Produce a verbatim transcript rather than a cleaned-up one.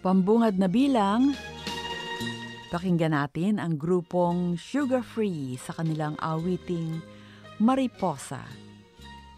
Pambungad na bilang, pakinggan natin ang grupong Sugar Free sa kanilang awiting Mariposa.